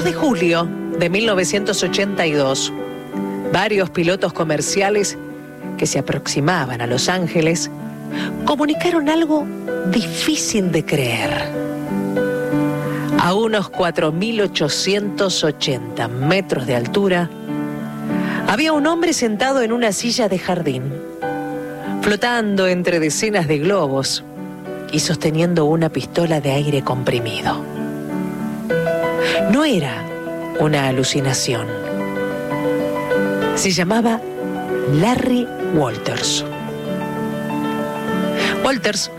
2 de julio de 1982, varios pilotos comerciales que se aproximaban a Los Ángeles comunicaron algo difícil de creer. A unos 4.880 metros de altura, había un hombre sentado en una silla de jardín, flotando entre decenas de globos y sosteniendo una pistola de aire comprimido. No era una alucinación. Se llamaba Larry Walters. Walters